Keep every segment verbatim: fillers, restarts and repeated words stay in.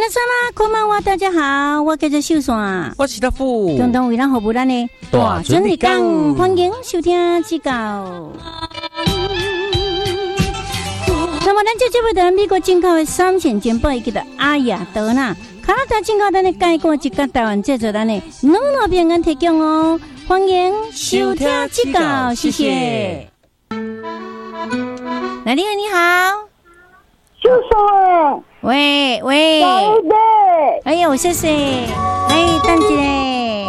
皆様こんばんは，大家好，我叫做秀山， 我是大富， 共同为咱服务咱的大准日讲，欢迎收听指教。那么，咱这节目在美国进口的三线煎包，伊叫做阿雅德纳，加拿大进口咱的介锅一个台湾制作咱的两路平安提供哦，欢迎收听指教，谢谢。来，你好，你好。 秀山， 喂喂，哎呦，谢谢，哎，等一下，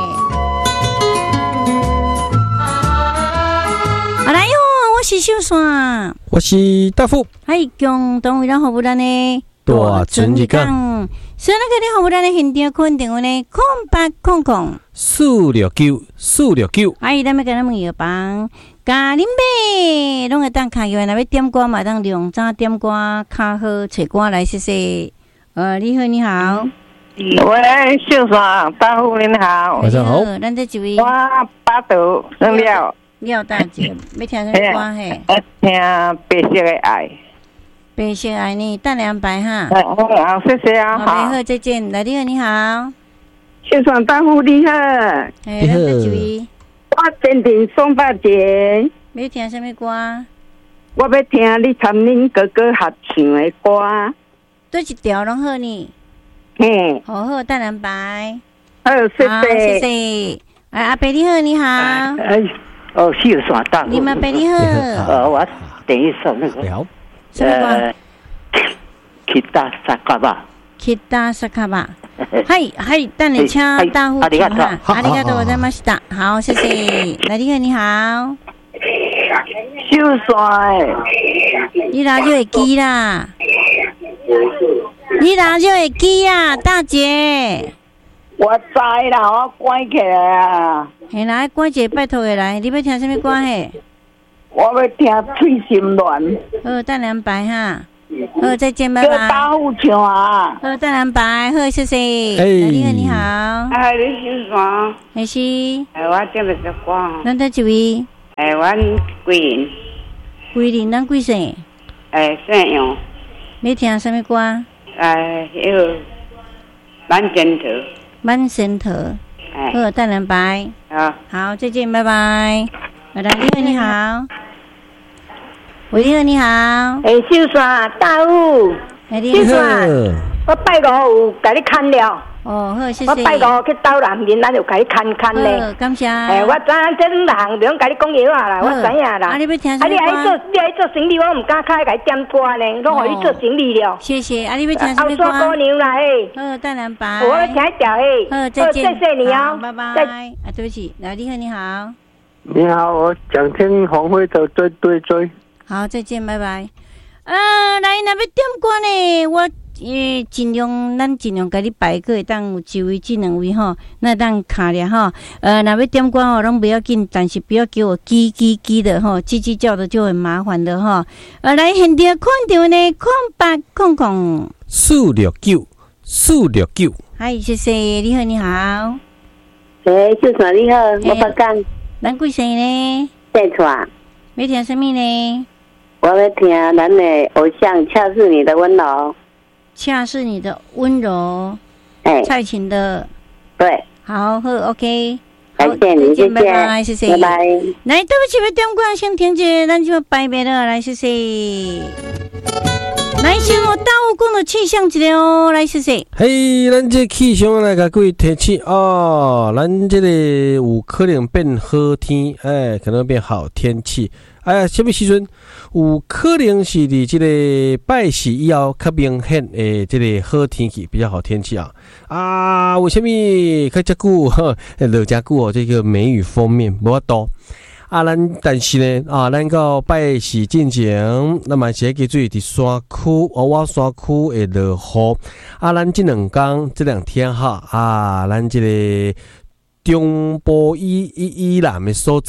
好来哟，我是秀山， 我是大富， 哎，共同为咱服务咱的大准日讲， 所以那个你服务咱的现场肯定有呢，空八空空， 四六九四六九， 哎，咱们跟咱们药房。咖喱妹，拢会当卡药，若要点歌嘛，当量早点歌，较好找歌来试试。呃，你好，你好。 喂，秀山，大夫您好。 晚上好。 咱这一位。 我八度生了。 廖大姐，要听什么歌嘿？ 听白色的爱。 白色爱呢，淡两白哈。 好，谢谢啊。 好，好，再见。来，你好，你好。 秀山大夫你好。 哎，咱这一位。 我坚定双八节。 要听什么歌？ 我要听你参恁哥哥合唱的歌。 对一条拢好呢。 嘿。 好好，淡蓝白。 好，谢谢。 谢谢。哎，阿伯你好，你好。 哎，哦，秀山大夫。 你们阿伯你好。 呃，我等一首那个。 了。 什么歌？ 吉他萨卡巴。 吉他萨卡巴。嗨嗨，等你请大夫唱哈，阿里嘎多，我在马西达，好，谢谢。来，你好，你好， 秀山， 你拿就会记啦，你拿就会记啊，大姐。 我知啦，我关起来啊。 嘿，来关姐拜托的来，你要听什么歌嘿？ 我要听《醉心乱》。 好，等两白哈。好，再见，拜拜。 大户唱啊！ 好，淡蓝白，好，谢谢。 哎， 你好，你好。 哎，你是啥？ 还是？ 哎，我这个是歌。 咱这一位。 哎，我桂林。 桂林，咱几岁？ 哎，沈阳。 要听什么歌？ 哎，那个满身头。 满身头。哎。好，淡蓝白。 好。 好，再见，拜拜。来，你好，你好。喂，你好，你好。 哎，秀山大夫， 秀山，我拜五有甲你看了。 哦，好，谢谢。 我拜五去斗南面，咱就甲你看看咧。 好，感谢。 哎，我知影这两行不用甲你讲药啊啦，我知影啦。 啊，你要听什么歌？ 啊，你爱做，你爱做生理，我唔敢开甲你点歌呢，拢互你做生理了。 谢谢。啊，你要听什么歌？ 后山姑娘啦，嘿。 好，淡蓝白。 我要听一条嘿。 好，再见。 谢谢你哦， 拜拜。啊，对不起，来，你好，你好。 你好，我想听黄辉的追追追。 好，再见，拜拜。呃，来，若要点歌呢，我诶尽量，咱尽量甲你排个，当有一位、这两位吼，那当卡了吼。呃，若要点歌吼，拢不要紧，但是不要给我叽叽叽的吼，叽叽叫的就很麻烦的吼。呃，来现场看到呢，空八空空四六九四六九。 嗨，谢谢，你好，你好。 哎，秀山你好，我北港。 咱几岁呢？ 在厝。 要听什么呢？ 我要听咱的偶像《恰是你的温柔》。 恰是你的温柔。 哎， 蔡琴的。 对。 好，好 ，OK。 感谢你，谢谢， 拜拜，谢谢， 拜拜。 来，对不起，要点歌，先停一下，咱就拜拜了，来，谢谢。来，先我大武讲的气象一下哦，来，谢谢。 嘿，咱这气象来甲各位提醒哦，咱这个有可能变好天，哎，可能变好天气。哎呀，什么时阵有可能是伫这个拜四以后较明显诶，这个好天气，比较好天气啊啊！为什么较遮久呵，落遮久哦？这个梅雨锋面无法多啊，咱但是呢啊，咱到拜四进前，那么是记注意伫山区，哦，我山区会落雨啊。咱这两天这两天哈啊，咱这个中部以以以南的所在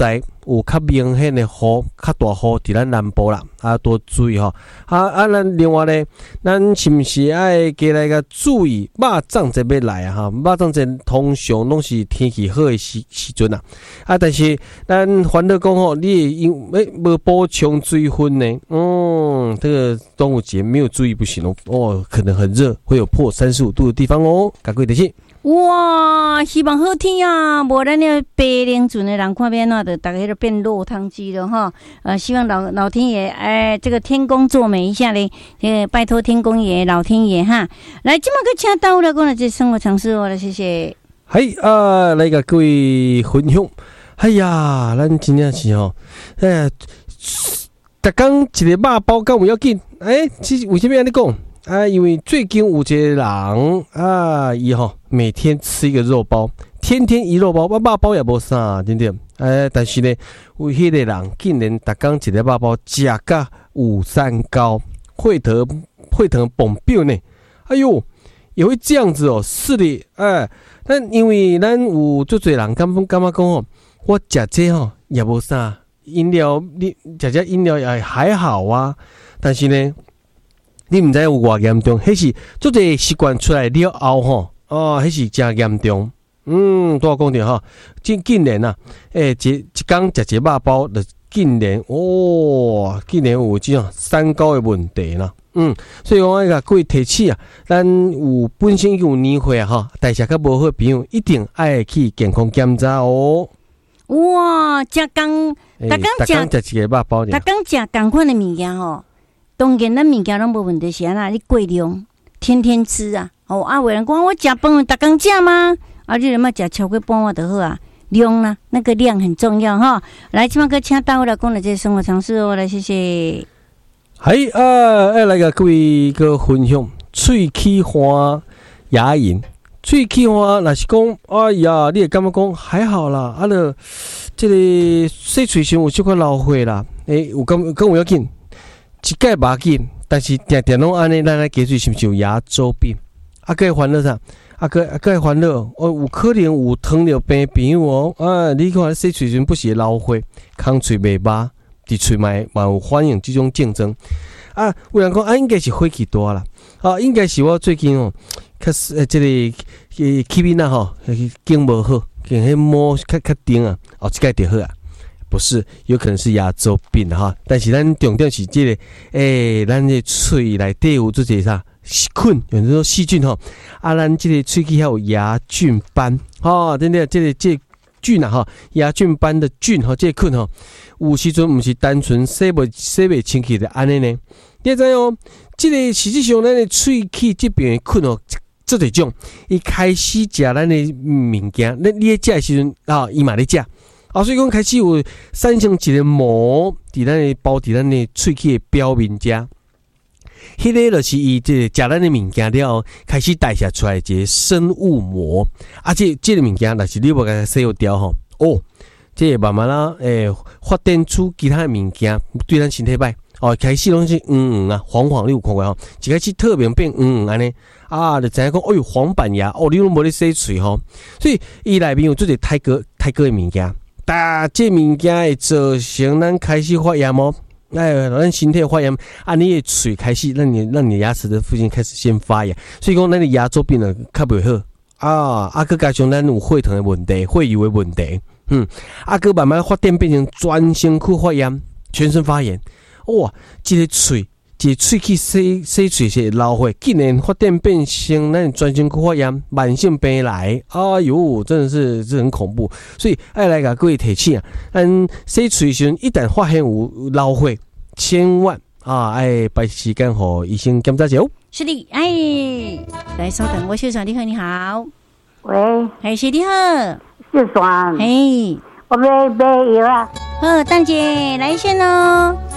有较明显的雨，较大雨伫咱南部啦，啊多注意吼。啊啊，咱另外咧，咱是毋是爱加来个注意肉粽节要来啊？哈，肉粽节通常拢是天气好的时时阵啊。啊，但是咱烦恼讲吼，你因诶无补充水分呢？嗯，这个端午节没有注意不行哦。哦，可能很热，会有破三十五度的地方哦。赶快提醒。 哇，希望好天啊！无咱那白灵准的人看变哪的，大概都变落汤鸡了哈。呃，希望老老天爷，哎、呃，这个天公作美一下嘞，呃，拜托天公爷、老天爷哈。来，今麦个请到了，讲了这生活常识哦，来谢谢。 嗨啊，来个各位分享。哎呀，咱真正是吼，哎呀，逐工一个肉包敢有要紧？哎，其实为什么安尼讲？啊，因为最近有一个人啊，伊吼每天吃一个肉包，天天一肉包，我肉包也无啥，对不对？哎，但是呢，有迄个人竟然逐工一个肉包食甲五三高，会疼会疼蹦表呢。哎呦，也会这样子哦，是的，哎，但因为咱有足侪人感感觉讲哦，我食这吼也无啥，饮料你食这饮料也还好啊，但是呢。你毋知有偌严重，迄是做这习惯出来了后吼，哦，迄是真严重。嗯，拄我讲着吼，竟竟然啊，诶、欸，一一工食一肉包，就竟然哦，竟然有这种三高的问题啦。嗯，所以我甲各位提醒啊，咱有本身有年岁啊吼，代谢较无好的朋友，一定爱去健康检查哦。 哇，食工，逐工食食一个肉包， 逐工食同款的物件吼。当然，咱物件拢无问题，是安那？你过量，天天吃啊！哦，啊，有人讲我食饭，逐工食吗？啊，你若要食超过半碗就好啊。量啦，那个量很重要哈。来，今麦个请到我来讲了这生活常识哦，来谢谢。 嗨啊，爱来个各位个分享，喙齿花牙龈，喙齿花若是讲，哎呀，你会感觉讲还好啦，啊了，这个洗喙上有小可老血啦，诶、欸，有咁咁有要紧。一概无要紧，但是定定拢安尼，咱来加水是毋是有牙周病？啊，个烦恼啥？啊个啊个烦恼，哦，有可能有糖尿病朋友哦。啊，你看洗喙时不是老血，空喙袂捌，伫喙内嘛有反映这种症状。啊，有人讲啊，应该是火气大啦。啊，应该是我最近哦，较呃，这个呃气味呐吼，经无好，经迄摸较较重啊，后一摆就好啊。不是，有可能是牙周病哈，但是咱重点是这个，诶、欸，咱这喙内底有这个啥细菌，有人说细菌哈，啊，咱这个喙齿还有牙菌斑，哈，真的，这个这个菌啊哈，牙菌斑的菌哈，这个菌哈，有时阵不是单纯洗不洗不清气的安尼呢，你知哦，这个实际上咱的喙齿这边的菌哦。这一种，伊开始食咱的物件，你你咧食的时阵啊，伊嘛咧食。啊，所以讲开始有产生一个膜，伫咱的包伫咱的喙齿的表面遮，迄个就是伊这食咱的物件了后，开始代谢出来一个生物膜。啊，这这个物件，若是你无甲它洗掉吼，哦，这慢慢啦，诶、欸，发展出其他的物件对咱身体歹。哦，开始拢是黄黄啊，黄黄，你有看过吼？一开始特别变黄黄安尼啊，就知影讲，哎呦，黄板牙哦，你拢无咧洗喙吼，所以伊内面有做者泰哥泰哥的物件。但这物件会造成咱开始发炎哦，哎，咱身体发炎，啊，你的嘴开始让你让你牙齿的附近开始先发炎，所以讲咱的牙周病呢较袂好啊，啊，佮加上咱有血糖的问题、血油的问题，嗯，啊，佮慢慢发展变成全身躯发炎、全身发炎，哇，这个嘴。一喙齿洗洗喙是老血，竟然发展变成咱全身躯发炎、慢性病来，哎呦，真的是这很恐怖。所以爱来甲各位提醒啊，咱洗喙时一旦发现有老血，千万啊爱把时间互医生检查一下。 是的，哎，来稍等，我秀爽，你好，你好， 喂， 哎，是你好， 秀爽， 哎， 我买买药啊， 好，蛋姐来一线哦。